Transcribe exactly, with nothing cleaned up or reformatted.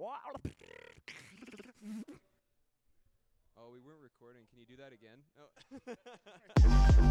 Oh, we weren't recording. Can you do that again? Oh.